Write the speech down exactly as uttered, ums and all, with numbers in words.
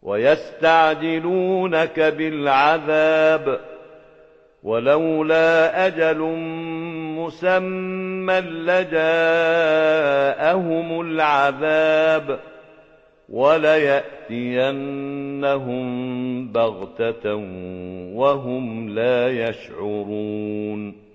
ويستعجلونك بالعذاب ولولا أجل مسمى لجاءهم العذاب وليأتينهم بغتة وهم لا يشعرون